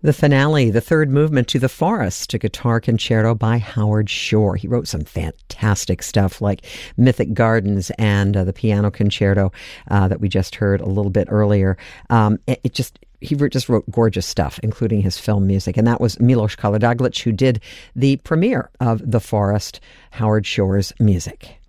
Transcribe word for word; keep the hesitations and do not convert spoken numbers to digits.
The finale, the third movement to The Forest, a guitar concerto by Howard Shore. He wrote some fantastic stuff like Mythic Gardens and uh, the piano concerto uh, that we just heard a little bit earlier. Um, it, it just he just wrote gorgeous stuff, including his film music. And that was Milos Karadzic, who did the premiere of The Forest, Howard Shore's music.